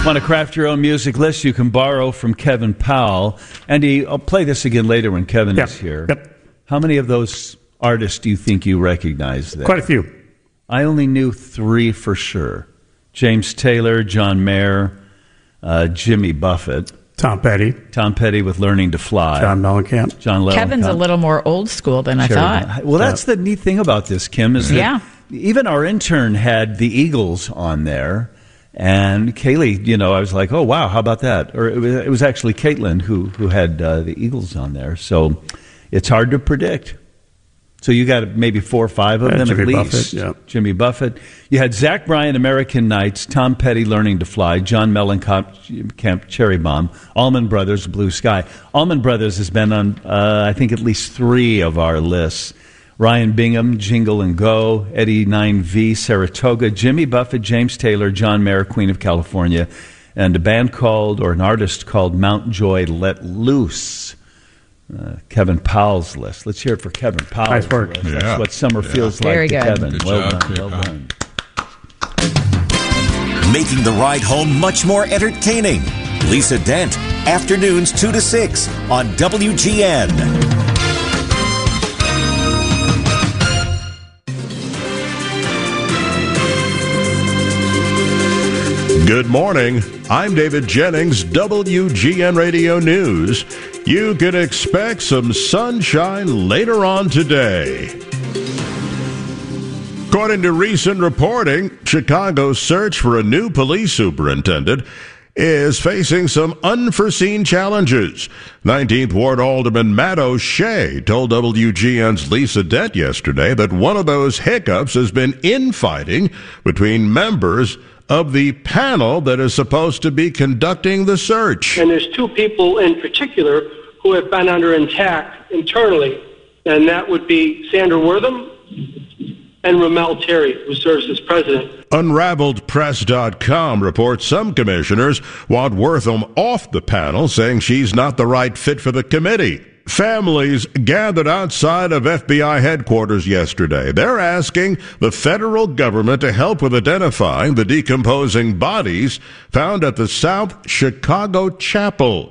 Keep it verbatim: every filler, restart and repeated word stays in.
Want to craft your own music list? You can borrow from Kevin Powell. Andy, I'll play this again later when Kevin yep. is here. Yep. How many of those artists do you think you recognize there? Quite a few. I only knew three for sure. James Taylor, John Mayer, uh, Jimmy Buffett. Tom Petty. Tom Petty with Learning to Fly. John Mellencamp. John Mellencamp. Kevin's a little more old school than I Cherry thought. Bomb. Well, that's the neat thing about this, Kim, is that yeah. even our intern had the Eagles on there. And Kaylee, you know, I was like, oh, wow, how about that? Or it was, it was actually Caitlin who, who had uh, the Eagles on there. So it's hard to predict. So you got maybe four or five of yeah, them Jimmy at least. Buffett, yeah. Jimmy Buffett. You had Zach Bryan, American Nights, Tom Petty, Learning to Fly, John Mellencamp, Cherry Bomb, Allman Brothers, Blue Sky. Allman Brothers has been on, uh, I think, at least three of our lists. Ryan Bingham, Jingle and Go, Eddie nine V, Saratoga, Jimmy Buffett, James Taylor, John Mayer, Queen of California, and a band called, or an artist called Mount Joy Let Loose. Uh, Kevin Powell's list. Let's hear it for Kevin Powell's nice work. list. Yeah. That's what summer yeah. feels Very like to good. Kevin. Good well job, done, Kevin. well done. Making the ride home much more entertaining. Lisa Dent, afternoons two to six on W G N. Good morning. I'm David Jennings, W G N Radio News. You can expect some sunshine later on today. According to recent reporting, Chicago's search for a new police superintendent is facing some unforeseen challenges. nineteenth Ward Alderman Matt O'Shea told W G N's Lisa Dent yesterday that one of those hiccups has been infighting between members of the panel that is supposed to be conducting the search. And there's two people in particular who have been under attack internally, and that would be Sandra Wortham and Ramel Terry, who serves as president. Unraveled Press dot com reports some commissioners want Wortham off the panel, saying she's not the right fit for the committee. Families gathered outside of F B I headquarters yesterday. They're asking the federal government to help with identifying the decomposing bodies found at the South Chicago Chapel.